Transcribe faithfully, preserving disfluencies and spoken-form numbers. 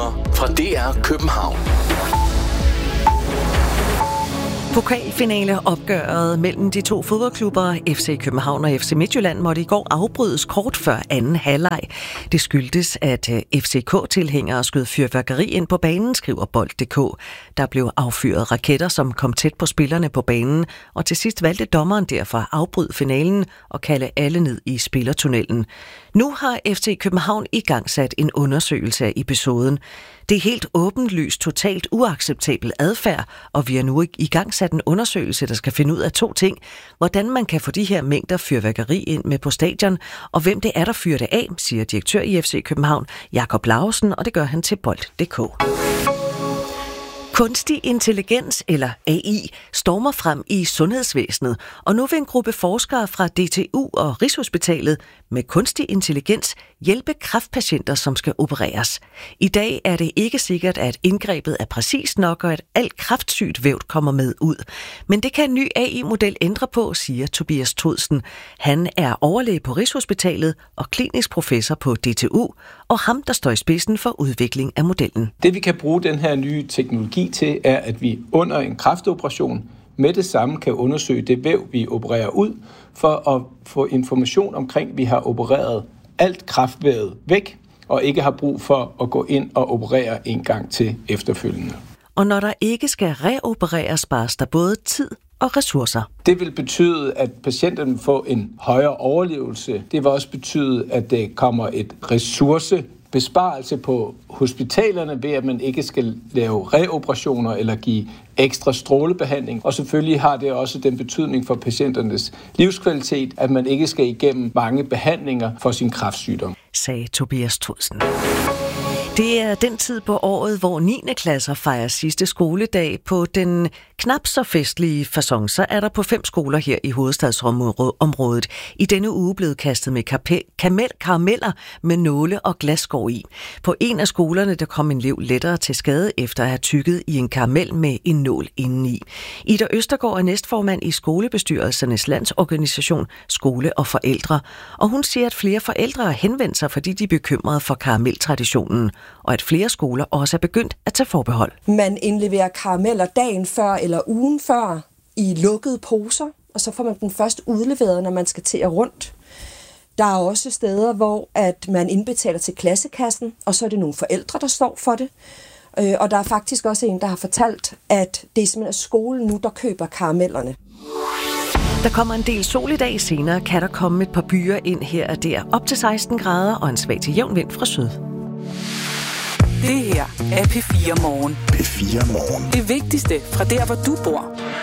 nyheder fra D R København. Pokalfinaleopgøret mellem de to fodboldklubber F C København og F C Midtjylland måtte i går afbrydes kort før anden halvleg. Det skyldtes, at F C K-tilhængere skød fyrværkeri ind på banen, skriver bold punktum d k. Der blev affyret raketter, som kom tæt på spillerne på banen, og til sidst valgte dommeren derfor at afbryde finalen og kalde alle ned i spillertunnelen. Nu har F C København igangsat en undersøgelse af episoden. Det er helt åbenlyst totalt uacceptabel adfærd, og vi har nu i gang sat en undersøgelse, der skal finde ud af to ting. Hvordan man kan få de her mængder fyrværkeri ind med på stadion, og hvem det er, der fyrer det af, siger direktør i F C København, Jakob Lausen, og det gør han til bold punktum d k. Kunstig intelligens, eller A I, stormer frem i sundhedsvæsenet, og nu vil en gruppe forskere fra D T U og Rigshospitalet med kunstig intelligens hjælpe kræftpatienter, som skal opereres. I dag er det ikke sikkert, at indgrebet er præcist nok, og at alt kræftsygt væv kommer med ud. Men det kan en ny A I-model ændre på, siger Tobias Thodsen. Han er overlæge på Rigshospitalet og klinisk professor på D T U, og ham, der står i spidsen for udvikling af modellen. Det vi kan bruge den her nye teknologi til, er, at vi under en kræftoperation med det samme kan undersøge det væv, vi opererer ud, for at få information omkring, at vi har opereret alt kræftvævet væk, og ikke har brug for at gå ind og operere en gang til efterfølgende. Og når der ikke skal reopereres, spares der både tid og ressourcer. Det vil betyde, at patienterne får en højere overlevelse. Det vil også betyde, at der kommer et ressourcebesparelse på hospitalerne ved, at man ikke skal lave reoperationer eller give ekstra strålebehandling. Og selvfølgelig har det også den betydning for patienternes livskvalitet, at man ikke skal igennem mange behandlinger for sin kræftsygdom, sagde Tobias Thodsen. Det er den tid på året, hvor niende klasser fejrer sidste skoledag på den knap så festlige facon. Så er der på fem skoler her i hovedstadsområdet i denne uge blevet kastet med kamel, karameller med nåle og glasskår i. På en af skolerne der kom en elev lettere til skade efter at have tygget i en karamel med en nål indeni. Ida Østergaard er næstformand i skolebestyrelsernes landsorganisation Skole og Forældre, og hun siger, at flere forældre har henvendt sig, fordi de er bekymrede for karameltraditionen, og at flere skoler også er begyndt at tage forbehold. Man indleverer karameller dagen før eller ugen før i lukkede poser, og så får man den først udleveret, når man skal til at rundt. Der er også steder, hvor at man indbetaler til klassekassen, og så er det nogle forældre, der står for det. Og der er faktisk også en, der har fortalt, at det er simpelthen skolen nu, der køber karamellerne. Der kommer en del sol i dag. Senere kan der komme et par byer ind her og der. Op til seksten grader og en svag til jævn vind fra syd. Det her er P fire Morgen. P fire Morgen. Det vigtigste fra der, hvor du bor.